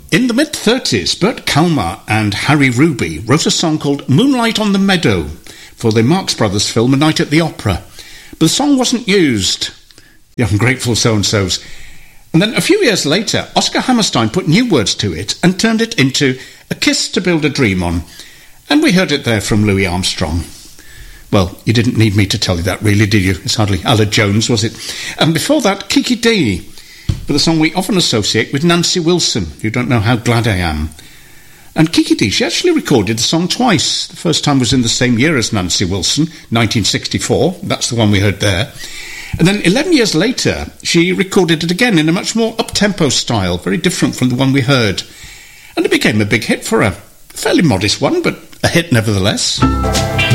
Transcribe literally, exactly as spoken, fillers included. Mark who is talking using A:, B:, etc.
A: In the mid-thirties, Bert Kalmar and Harry Ruby wrote a song called Moonlight on the Meadow for the Marx Brothers film A Night at the Opera. But the song wasn't used. The ungrateful so-and-sos. And then a few years later, Oscar Hammerstein put new words to it and turned it into A Kiss to Build a Dream On. And we heard it there from Louis Armstrong. Well, you didn't need me to tell you that, really, did you? It's hardly Ella Jones, was it? And before that, Kiki Dee, with a song we often associate with Nancy Wilson, You Don't Know How Glad I Am. And Kiki Dee, she actually recorded the song twice. The first time was in the same year as Nancy Wilson, nineteen sixty-four. That's the one we heard there. And then eleven years later, she recorded it again in a much more up-tempo style, very different from the one we heard. And it became a big hit for her. A fairly modest one, but a hit nevertheless.